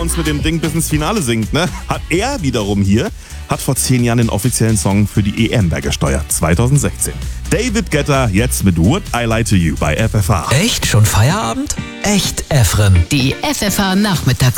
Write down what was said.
uns mit dem Ding bis ins Finale singt, ne? Hat er wiederum hier, hat vor 10 Jahren den offiziellen Song für die EM beigesteuert, 2016. David Guetta jetzt mit Would I Lie to You bei FFH. Echt? Schon Feierabend? Echt, Efrem. Die FFH Nachmittags